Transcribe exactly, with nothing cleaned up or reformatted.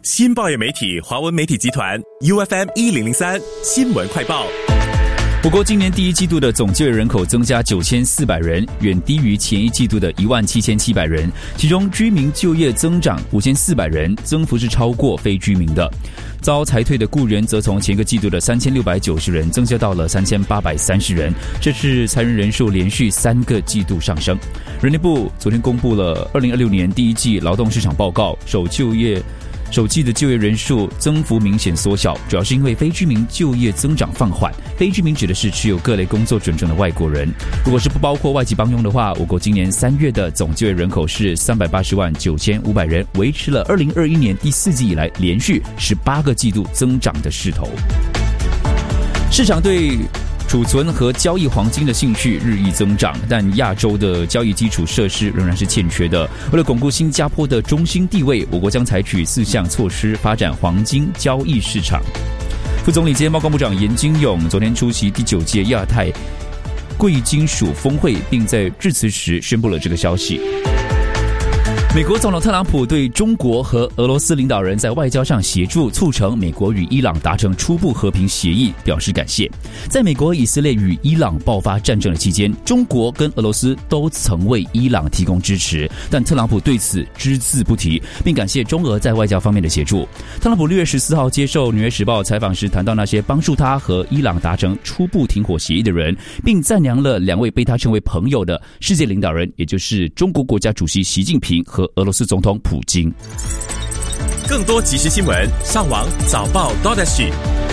新报业媒体华文媒体集团 U F M 一零零三新闻快报。 我国今年第一季度的总就业人口增加九千四百人，远低于前一季度的一万七千七百人，其中居民就业增长五千四百人，增幅是超过非居民的。遭裁退的雇员则从前个季度的三千六百九十人增加到了三千八百三十人，这是裁员人数连续三个季度上升。人力部昨天公布了二零二六年第一季劳动市场报告，首就业首季的就业人数增幅明显缩小，主要是因为非居民就业增长放缓。非居民指的是持有各类工作准证的外国人。如果是不包括外籍帮佣的话，我国今年三月的总就业人口是三百八十万九千五百人，维持了二零二一年第四季以来连续十八个季度增长的势头。市场对储存和交易黄金的兴趣日益增长，但亚洲的交易基础设施仍然是欠缺的。为了巩固新加坡的中心地位，我国将采取四项措施发展黄金交易市场。副总理兼贸工部长严金勇昨天出席第九届亚太贵金属峰会，并在致辞时宣布了这个消息。美国总统特朗普对中国和俄罗斯领导人在外交上协助促成美国与伊朗达成初步和平协议表示感谢。在美国以色列与伊朗爆发战争的期间，中国跟俄罗斯都曾为伊朗提供支持，但特朗普对此只字不提，并感谢中俄在外交方面的协助。特朗普六月十四号接受《纽约时报》采访时谈到那些帮助他和伊朗达成初步停火协议的人，并赞扬了两位被他称为朋友的世界领导人，也就是中国国家主席习近平和俄罗斯总统普京。 更多即时新闻，上网早报 .dot S G。